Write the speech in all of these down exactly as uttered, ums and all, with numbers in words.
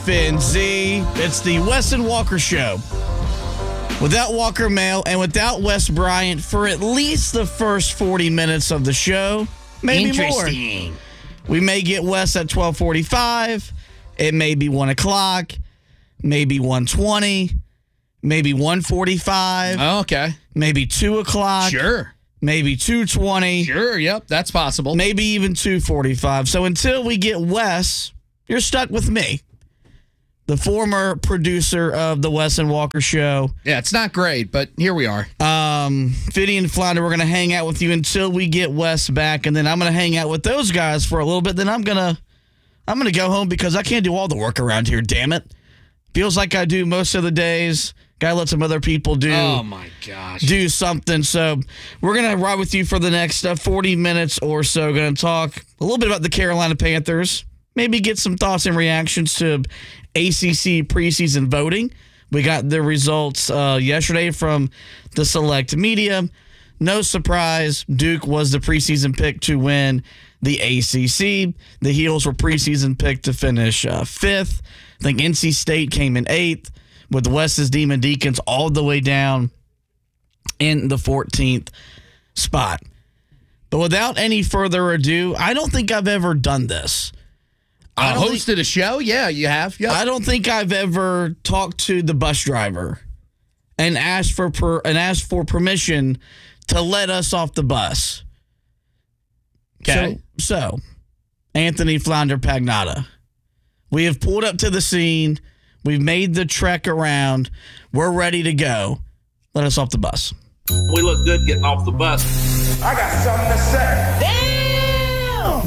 Fin Z. It's the Wes and Walker Show. Without Walker Mail and without Wes Bryant for at least the first forty minutes of the show. Maybe Interesting. more. We may get Wes at twelve forty-five. It may be one o'clock. Maybe one twenty. Maybe one forty-five. Oh, okay. Maybe two o'clock. Sure. Maybe two twenty. Sure, yep, that's possible. Maybe even two forty-five. So until we get Wes, you're stuck with me, the former producer of the Wes and Walker Show. Yeah, it's not great, but here we are. Um, Fiddy and Flounder, we're going to hang out with you until we get Wes back, and then I'm going to hang out with those guys for a little bit. Then I'm going to I'm gonna go home because I can't do all the work around here, damn it. Feels like I do most of the days. Gotta let some other people do. Oh, my gosh. Do something. So we're going to ride with you for the next uh, forty minutes or so. Going to talk a little bit about the Carolina Panthers. Maybe get some thoughts and reactions to A C C preseason voting. We got the results uh, yesterday from the select media. No surprise, Duke was the preseason pick to win the A C C. The Heels were preseason picked to finish uh, fifth. I think N C State came in eighth, with Wes's Demon Deacons all the way down in the fourteenth spot. But without any further ado, I don't think I've ever done this. I I don't hosted think, a show? Yeah, you have. Yep. I don't think I've ever talked to the bus driver and asked for per, and asked for permission to let us off the bus. Okay. So, so Anthony Flounder Pagnotta, we have pulled up to the scene. We've made the trek around. We're ready to go. Let us off the bus. We look good getting off the bus. I got something to say. Damn!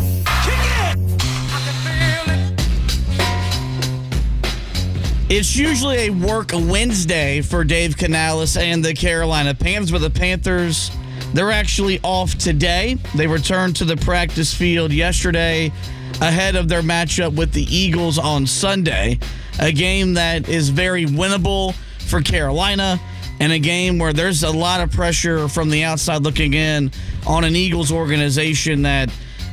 It's usually a work Wednesday for Dave Canales and the Carolina Panthers, but the Panthers, they're actually off today. They returned to the practice field yesterday ahead of their matchup with the Eagles on Sunday, a game that is very winnable for Carolina and a game where there's a lot of pressure from the outside looking in on an Eagles organization that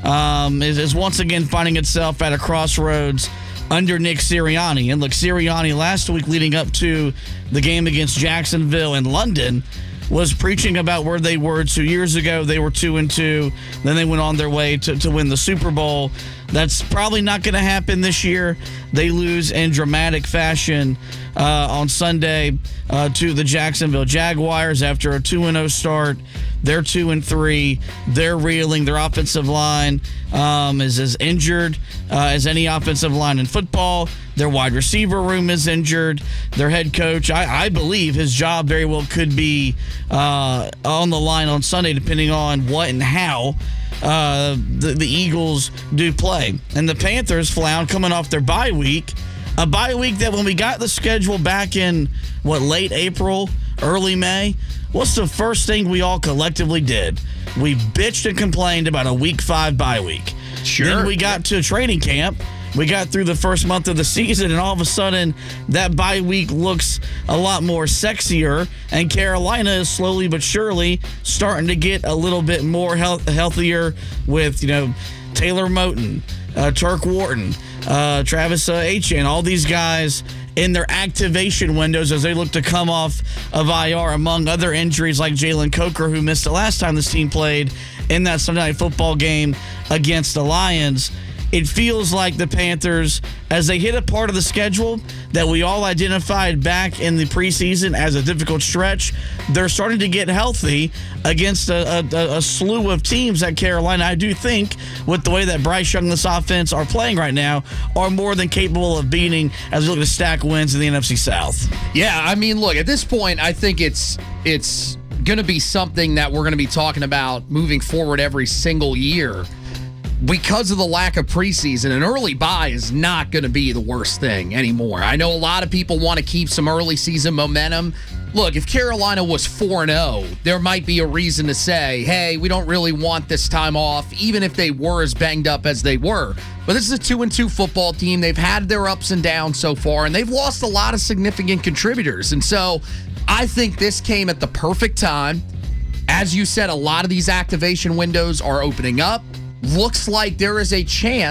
um, is, is once again finding itself at a crossroads under Nick Sirianni. And look, Sirianni last week leading up to the game against Jacksonville in London was preaching about where they were two years ago. They were two and two. Then they went on their way to, to win the Super Bowl. That's probably not going to happen this year. They lose in dramatic fashion uh, on Sunday uh, to the Jacksonville Jaguars after a two and oh start. They're two and three. They're reeling. Their offensive line um, is as injured uh, as any offensive line in football. Their wide receiver room is injured. Their head coach, I, I believe his job very well could be uh, on the line on Sunday, depending on what and how uh, the, the Eagles do play. And the Panthers, Flound, coming off their bye week, a bye week that when we got the schedule back in, what, late April, early May, what's the first thing we all collectively did? We bitched and complained about a week five bye week. Sure. Then we got to training camp. We got through the first month of the season, and all of a sudden, that bye week looks a lot more sexier, and Carolina is slowly but surely starting to get a little bit more health- healthier with, you know, Taylor Moton, uh, Turk Wharton, uh, Travis uh, Etienne, all these guys in their activation windows as they look to come off of I R, among other injuries like Jalen Coker, who missed the last time this team played in that Sunday Night Football game against the Lions. It feels like the Panthers, as they hit a part of the schedule that we all identified back in the preseason as a difficult stretch, they're starting to get healthy against a, a, a slew of teams that Carolina, I do think, with the way that Bryce Young and this offense are playing right now, are more than capable of beating as we look to stack wins in the N F C South. Yeah, I mean, look, at this point, I think it's it's going to be something that we're going to be talking about moving forward every single year. Because of the lack of preseason, an early bye is not going to be the worst thing anymore. I know a lot of people want to keep some early season momentum. Look, if Carolina was four and oh, there might be a reason to say, hey, we don't really want this time off, even if they were as banged up as they were. But this is a two and two football team. They've had their ups and downs so far, and they've lost a lot of significant contributors. And so I think this came at the perfect time. As you said, a lot of these activation windows are opening up. Looks like there is a chance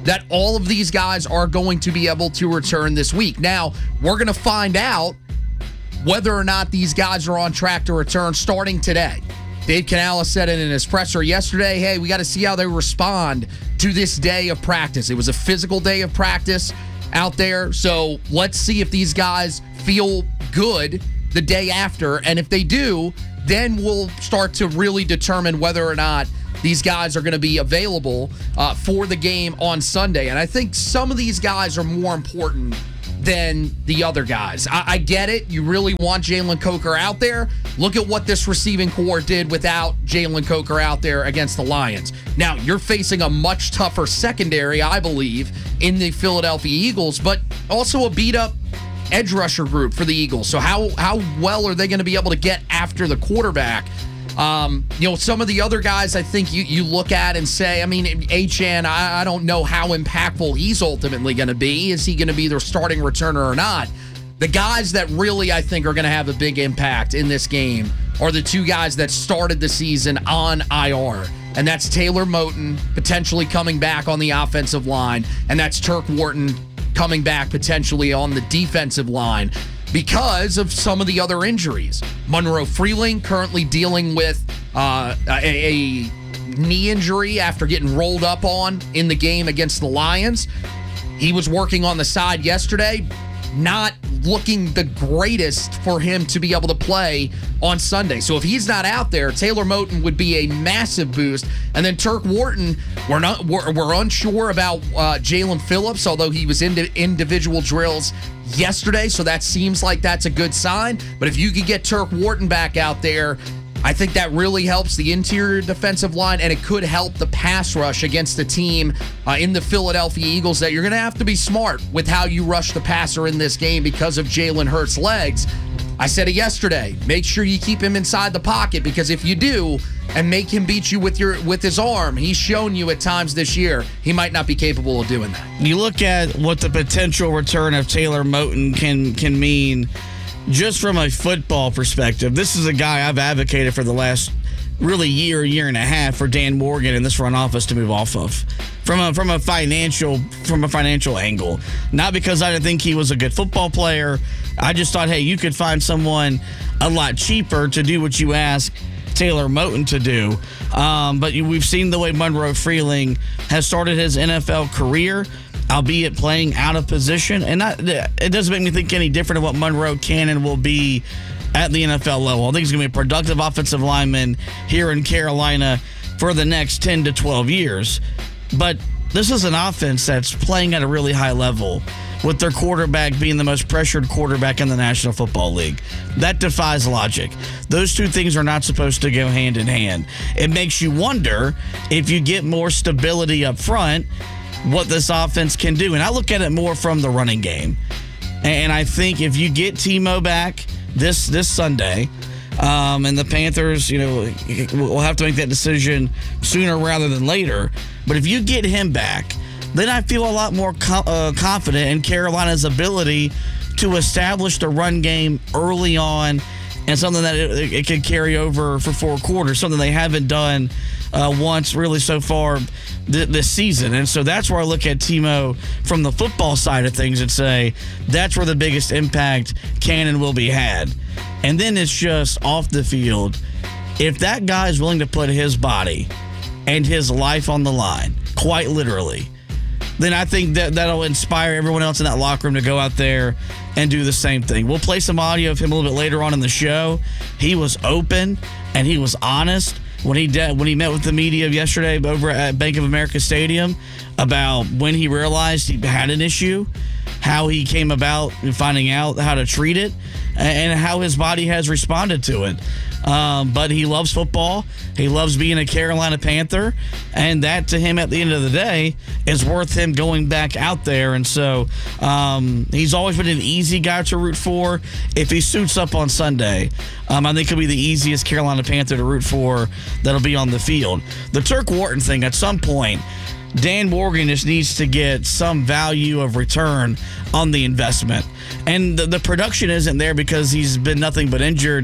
that all of these guys are going to be able to return this week. Now, we're going to find out whether or not these guys are on track to return starting today. Dave Canales said it in his presser yesterday, hey, we got to see how they respond to this day of practice. It was a physical day of practice out there, so let's see if these guys feel good the day after, and if they do, then we'll start to really determine whether or not these guys are going to be available uh, for the game on Sunday. And I think some of these guys are more important than the other guys. I, I get it. You really want Jalen Coker out there. Look at what this receiving core did without Jalen Coker out there against the Lions. Now, you're facing a much tougher secondary, I believe, in the Philadelphia Eagles, but also a beat-up edge rusher group for the Eagles. So how how well are they going to be able to get after the quarterback? Um, you know, some of the other guys I think you, you look at and say, I mean, Achane, I, I don't know how impactful he's ultimately going to be. Is he going to be their starting returner or not? The guys that really I think are going to have a big impact in this game are the two guys that started the season on I R. And that's Taylor Moton potentially coming back on the offensive line, and that's Turk Wharton coming back potentially on the defensive line because of some of the other injuries. Monroe Freeling currently dealing with uh, a, a knee injury after getting rolled up on in the game against the Lions. He was working on the side yesterday, not looking the greatest for him to be able to play on Sunday. So if he's not out there, Taylor Moton would be a massive boost. And then Turk Wharton, we're not we're, we're unsure about uh, Jalen Phillips, although he was in individual drills yesterday, so that seems like that's a good sign. But if you could get Turk Wharton back out there, I think that really helps the interior defensive line, and it could help the pass rush against the team uh, in the Philadelphia Eagles that you're going to have to be smart with how you rush the passer in this game because of Jalen Hurts' legs. I said it yesterday. Make sure you keep him inside the pocket, because if you do and make him beat you with your with his arm, he's shown you at times this year he might not be capable of doing that. You look at what the potential return of Taylor Moton can can mean just from a football perspective. This is a guy I've advocated for the last really year, year and a half for Dan Morgan and this front office to move off of. From a from a financial from a financial angle. Not because I didn't think he was a good football player. I just thought, hey, you could find someone a lot cheaper to do what you ask Taylor Moton to do. Um, but we've seen the way Monroe Freeling has started his N F L career, albeit playing out of position. And not, it doesn't make me think any different of what Monroe can and will be at the N F L level. I think he's going to be a productive offensive lineman here in Carolina for the next ten to twelve years. But this is an offense that's playing at a really high level, with their quarterback being the most pressured quarterback in the National Football League. That defies logic. Those two things are not supposed to go hand in hand. It makes you wonder, if you get more stability up front, what this offense can do. And I look at it more from the running game. And I think if you get Timo back this this Sunday, um, and the Panthers, you know, will have to make that decision sooner rather than later. But if you get him back, then I feel a lot more co- uh, confident in Carolina's ability to establish the run game early on, and something that it, it could carry over for four quarters, something they haven't done uh, once really so far th- this season. And so that's where I look at Timo from the football side of things and say that's where the biggest impact can and will be had. And then it's just off the field. If that guy is willing to put his body and his life on the line, quite literally, then I think that that'll inspire everyone else in that locker room to go out there and do the same thing. We'll play some audio of him a little bit later on in the show. He was open and he was honest when he de- when he met with the media yesterday over at Bank of America Stadium about when he realized he had an issue, how he came about finding out how to treat it, and how his body has responded to it. Um, but he loves football. He loves being a Carolina Panther. And that, to him, at the end of the day, is worth him going back out there. And so um, he's always been an easy guy to root for. If he suits up on Sunday, um, I think he'll be the easiest Carolina Panther to root for that'll be on the field. The Turk Wharton thing, at some point, Dan Morgan just needs to get some value of return on the investment. And the, the production isn't there because he's been nothing but injured.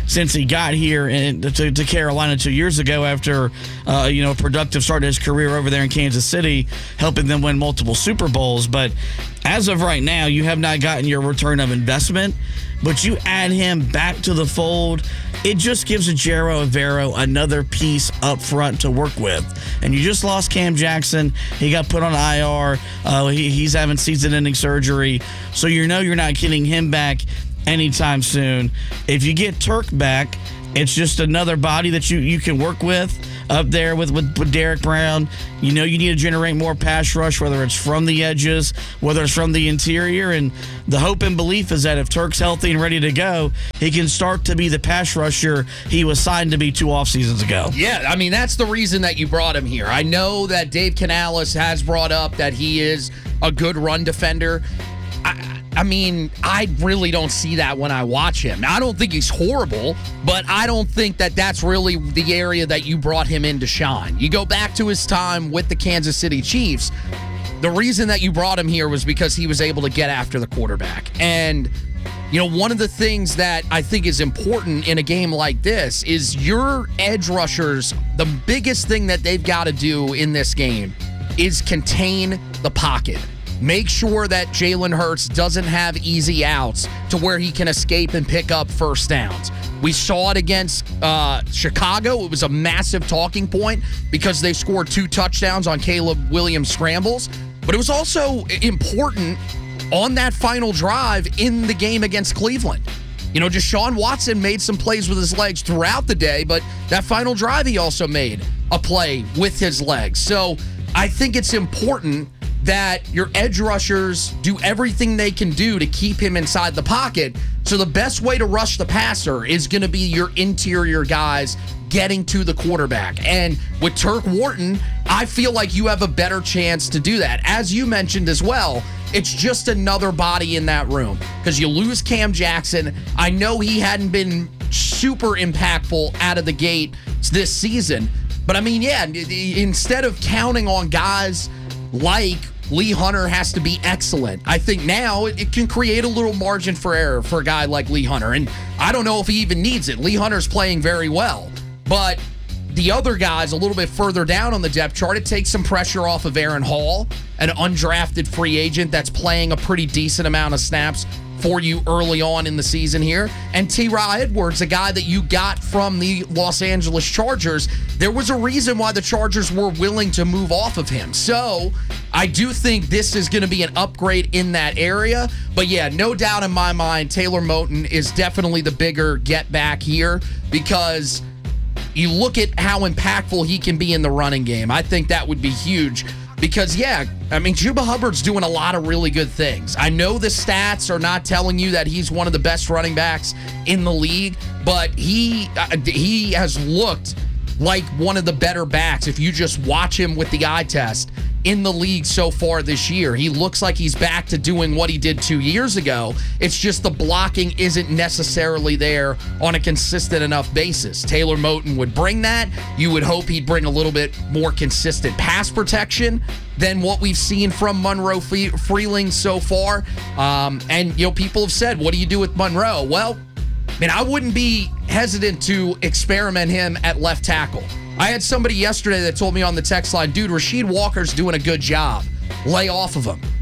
since he got here in, to, to Carolina two years ago after, uh, you know, a productive start to his career over there in Kansas City, helping them win multiple Super Bowls. But as of right now, you have not gotten your return of investment, but you add him back to the fold, it just gives Ejiro Evero another piece up front to work with. And you just lost Cam Jackson. He got put on I R. Uh, he, he's having season-ending surgery. So you know you're not getting him back anytime soon. If you get Turk back, it's just another body that you, you can work with up there with, with, with Derek Brown. You know you need to generate more pass rush, whether it's from the edges, whether it's from the interior. And the hope and belief is that if Turk's healthy and ready to go, he can start to be the pass rusher he was signed to be two off seasons ago. Yeah, I mean, that's the reason that you brought him here. I know that Dave Canales has brought up that he is a good run defender. I, I mean, I really don't see that when I watch him. Now, I don't think he's horrible, but I don't think that that's really the area that you brought him in to shine. You go back to his time with the Kansas City Chiefs, the reason that you brought him here was because he was able to get after the quarterback. And, you know, one of the things that I think is important in a game like this is your edge rushers, the biggest thing that they've got to do in this game is contain the pocket. Make sure that Jalen Hurts doesn't have easy outs to where he can escape and pick up first downs. We saw it against uh, Chicago. It was a massive talking point because they scored two touchdowns on Caleb Williams scrambles. But it was also important on that final drive in the game against Cleveland. You know, Deshaun Watson made some plays with his legs throughout the day, but that final drive he also made a play with his legs. So I think it's important that your edge rushers do everything they can do to keep him inside the pocket. So the best way to rush the passer is going to be your interior guys getting to the quarterback. And with Turk Wharton, I feel like you have a better chance to do that. As you mentioned as well, it's just another body in that room because you lose Cam Jackson. I know he hadn't been super impactful out of the gate this season, but I mean, yeah, instead of counting on guys like Lee Hunter has to be excellent, I think now it can create a little margin for error for a guy like Lee Hunter. And I don't know if he even needs it. Lee Hunter's playing very well. But the other guys a little bit further down on the depth chart, it takes some pressure off of Aaron Hall, an undrafted free agent that's playing a pretty decent amount of snaps for you early on in the season here. And T-Raw Edwards, a guy that you got from the Los Angeles Chargers, there was a reason why the Chargers were willing to move off of him. So I do think this is going to be an upgrade in that area. But yeah, no doubt in my mind, Taylor Moton is definitely the bigger get back here because you look at how impactful he can be in the running game. I think that would be huge. Because, yeah, I mean, Chuba Hubbard's doing a lot of really good things. I know the stats are not telling you that he's one of the best running backs in the league, but he uh, he has looked like one of the better backs if you just watch him with the eye test in the league so far this year. He looks like he's back to doing what he did two years ago. It's just the blocking isn't necessarily there on a consistent enough basis. Taylor Moton would bring that. You would hope he'd bring a little bit more consistent pass protection than what we've seen from Monroe Freeling so far. Um, and, you know, people have said, what do you do with Monroe? Well, I mean, I wouldn't be hesitant to experiment him at left tackle. I had somebody yesterday that told me on the text line, dude, Rasheed Walker's doing a good job. Lay off of him.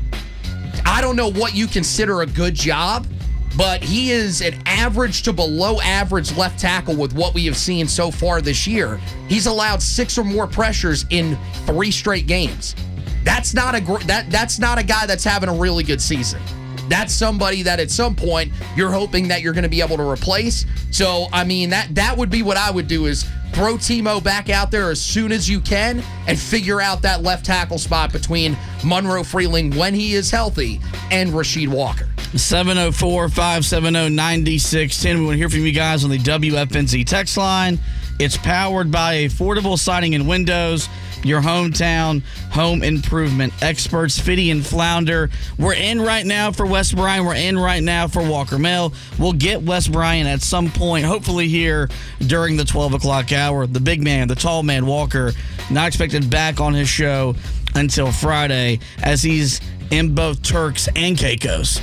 I don't know what you consider a good job, but he is an average to below average left tackle with what we have seen so far this year. He's allowed six or more pressures in three straight games. That's not a gr- that that's not a guy that's having a really good season. That's somebody that at some point you're hoping that you're going to be able to replace. So, I mean, that that would be what I would do is throw Timo back out there as soon as you can and figure out that left tackle spot between Monroe Freeling when he is healthy and Rasheed Walker. seven oh four, five seven oh, nine six one oh. We want to hear from you guys on the W F N Z text line. It's powered by Affordable Siding and Windows, your hometown home improvement experts, Fitty and Flounder. We're in right now for Wes Bryant. We're in right now for Walker Mill. We'll get Wes Bryant at some point, hopefully here during the twelve o'clock hour. The big man, the tall man, Walker, not expected back on his show until Friday as he's in both Turks and Caicos.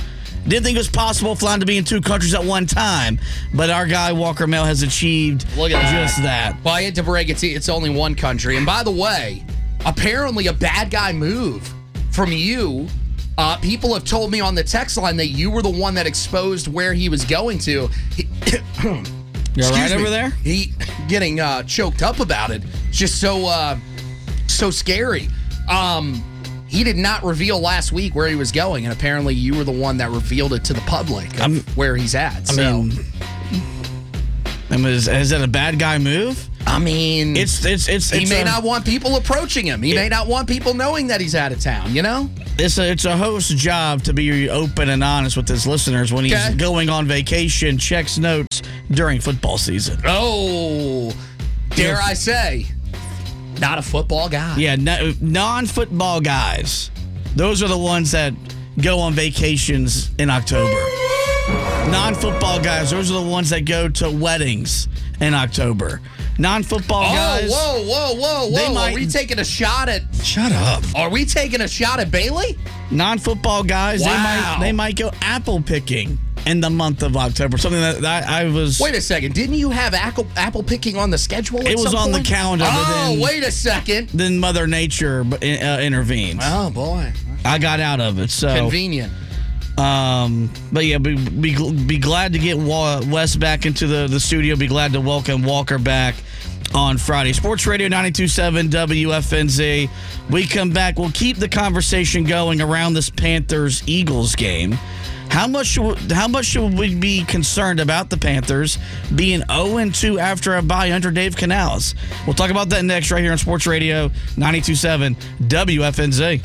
Didn't think it was possible flying to be in two countries at one time, but our guy Walker Mail has achieved Look at that. just that. Well, I hate to break it, it's only one country. And by the way, apparently a bad guy move from you. Uh, people have told me on the text line that you were the one that exposed where he was going to. He, You all right Excuse me. over there? He getting uh, choked up about it. It's just so uh, so scary. Um, he did not reveal last week where he was going, and apparently you were the one that revealed it to the public of I'm- where he's at. I So, mean, I mean, is, is that a bad guy move? I mean, It's it's it's. he it's may a, not want people approaching him. He may not want people knowing that he's out of town. You know? It's a it's a host's job to be open and honest with his listeners when he's Okay. going on vacation, checks notes during football season. Oh, dare Yeah. I say, not a football guy. Yeah, no, non-football guys. Those are the ones that go on vacations in October. Non-football guys, those are the ones that go to weddings in October. Non-football Oh, guys. whoa, whoa, whoa, They whoa! might- Are we taking a shot at? Shut up. Are we taking a shot at Bailey? Non-football guys, they Wow. might they might go apple picking in the month of October. Something that, that I was. Wait a second. Didn't you have apple, apple picking on the schedule? At It was some on the point? calendar, but Oh, then- wait a second. Then Mother Nature uh, intervened. Oh boy, I got out of it. So convenient. Um, but yeah, be, be be glad to get Wa- Wes back into the, the studio. Be glad to welcome Walker back on Friday. Sports Radio ninety-two point seven W F N Z. We come back. We'll keep the conversation going around this Panthers-Eagles game. How much should, how much should we be concerned about the Panthers being oh and two after a bye under Dave Canales? We'll talk about that next right here on Sports Radio ninety-two point seven W F N Z.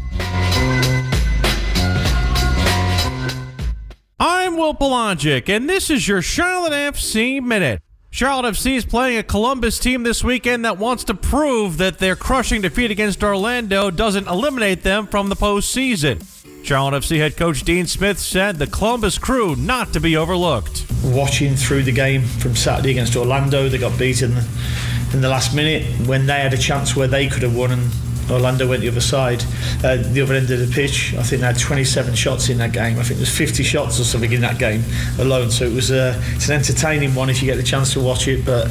I'm Will Pelagic, and this is your Charlotte F C Minute. Charlotte F C is playing a Columbus team this weekend that wants to prove that their crushing defeat against Orlando doesn't eliminate them from the postseason. Charlotte F C head coach Dean Smith said the Columbus crew not to be overlooked. Watching through the game from Saturday against Orlando, they got beaten in the last minute when they had a chance where they could have won, and Orlando went the other side, uh, the other end of the pitch. I think they had twenty-seven shots in that game. I think there's fifty shots or something in that game alone. So it was uh, it's an entertaining one if you get the chance to watch it. But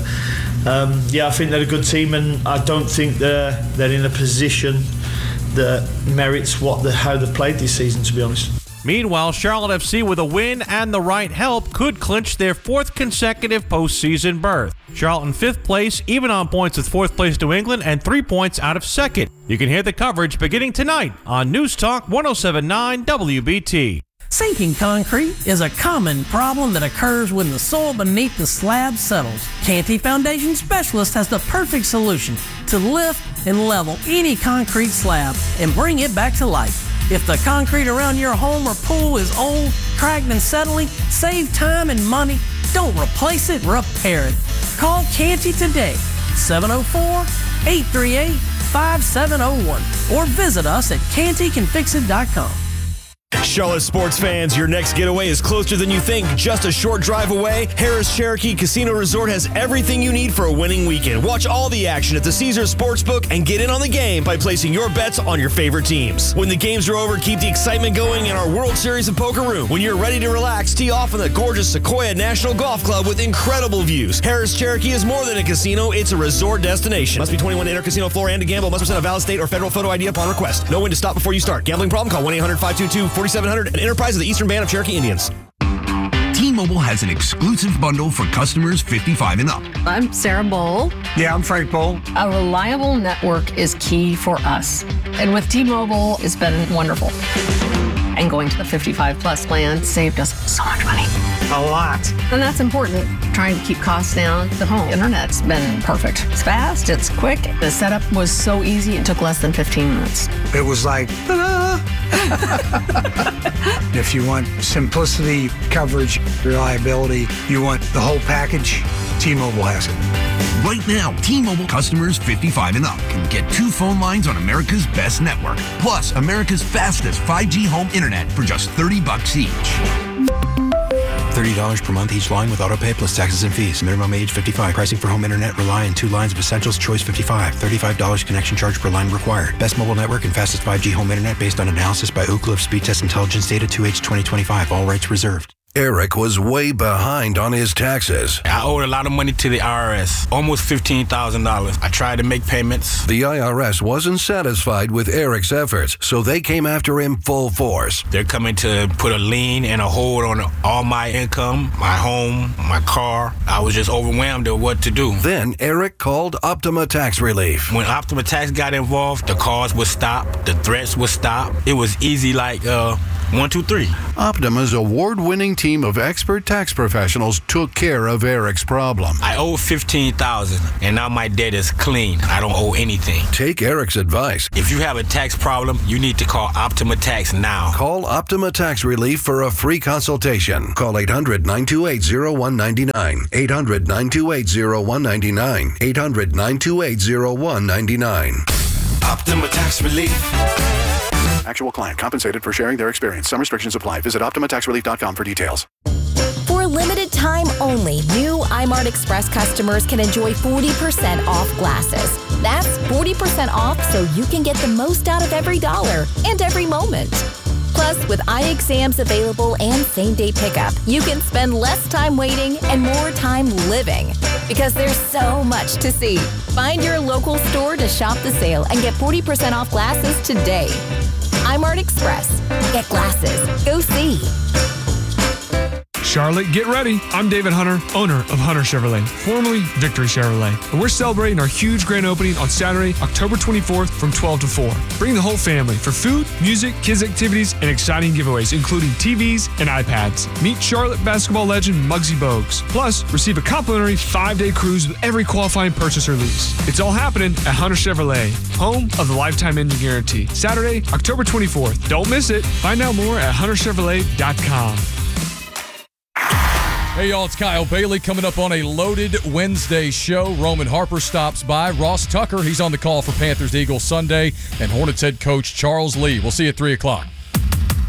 um, yeah, I think they're a good team, and I don't think they're they're in a position that merits what the how they've played this season, to be honest. Meanwhile, Charlotte F C with a win and the right help could clinch their fourth consecutive postseason berth. Charlotte in fifth place, even on points with fourth place New England and three points out of second. You can hear the coverage beginning tonight on News Talk one oh seven point nine W B T. Sinking concrete is a common problem that occurs when the soil beneath the slab settles. Canty Foundation Specialist has the perfect solution to lift and level any concrete slab and bring it back to life. If the concrete around your home or pool is old, cracked, and settling, save time and money. Don't replace it, repair it. Call Canty today, seven oh four, eight three eight, five seven oh one, or visit us at canty can fix it dot com. Charlotte sports fans, your next getaway is closer than you think. Just a short drive away, Harris Cherokee Casino Resort has everything you need for a winning weekend. Watch all the action at the Caesars Sportsbook and get in on the game by placing your bets on your favorite teams. When the games are over, keep the excitement going in our World Series of Poker room. When you're ready to relax, tee off in the gorgeous Sequoia National Golf Club with incredible views. Harris Cherokee is more than a casino, it's a resort destination. Must be twenty-one to enter casino floor and to gamble. Must present a valid state or federal photo I D upon request. Know when to stop before you start. Gambling problem? Call one eight hundred five two two four seven zero zero. An enterprise of the Eastern Band of Cherokee Indians. T-Mobile has an exclusive bundle for customers fifty-five and up. I'm Sarah Bowl. Yeah, I'm Frank Bowl. A reliable network is key for us. And with T-Mobile, it's been wonderful. And going to the fifty-five plus plan saved us so much money. A lot. And that's important. Trying to keep costs down. The home internet's been perfect. It's fast, it's quick. The setup was so easy, it took less than fifteen minutes. It was like, ta-da! If you want simplicity, coverage, reliability, you want the whole package, T-Mobile has it. Right now, T-Mobile customers fifty-five and up can get two phone lines on America's best network, plus America's fastest five G home internet for just thirty bucks each. thirty dollars per month each line with autopay plus taxes and fees. Minimum age fifty-five. Pricing for home internet rely on two lines of Essentials Choice fifty-five. thirty-five dollars connection charge per line required. Best mobile network and fastest five G home internet based on analysis by Ookla of Speed Test Intelligence data two H twenty twenty-five. All rights reserved. Eric was way behind on his taxes. I owed a lot of money to the I R S, almost fifteen thousand dollars. I tried to make payments. The I R S wasn't satisfied with Eric's efforts, so they came after him full force. They're coming to put a lien and a hold on all my income, my home, my car. I was just overwhelmed at what to do. Then Eric called Optima Tax Relief. When Optima Tax got involved, the calls would stop, the threats would stop. It was easy like uh, one, two, three. Optima's award-winning team of expert tax professionals took care of Eric's problem. I owe fifteen thousand dollars, and now my debt is clean. I don't owe anything. Take Eric's advice. If you have a tax problem, you need to call Optima Tax now. Call Optima Tax Relief for a free consultation. Call eight hundred, nine two eight, zero one nine nine. eight hundred, nine two eight, zero one nine nine. eight hundred, nine two eight, zero one nine nine. Optima Tax Relief. Actual client compensated for sharing their experience. Some restrictions apply. Visit Optima Tax Relief dot com for details. For a limited time only, new iMart Express customers can enjoy forty percent off glasses. That's forty percent off so you can get the most out of every dollar and every moment. Plus, with eye exams available and same-day pickup, you can spend less time waiting and more time living. Because there's so much to see. Find your local store to shop the sale and get forty percent off glasses today. iMart Express. Get glasses. Go see. Charlotte, get ready. I'm David Hunter, owner of Hunter Chevrolet, formerly Victory Chevrolet. And we're celebrating our huge grand opening on Saturday, October twenty-fourth from twelve to four. Bring the whole family for food, music, kids activities, and exciting giveaways, including T Vs and iPads. Meet Charlotte basketball legend Muggsy Bogues. Plus, receive a complimentary five-day cruise with every qualifying purchase or lease. It's all happening at Hunter Chevrolet, home of the lifetime engine guarantee. Saturday, October twenty-fourth. Don't miss it. Find out more at hunter chevrolet dot com. Hey, y'all, it's Kyle Bailey coming up on a loaded Wednesday show. Roman Harper stops by. Ross Tucker, he's on the call for Panthers-Eagles Sunday. And Hornets head coach Charles Lee. We'll see you at three o'clock.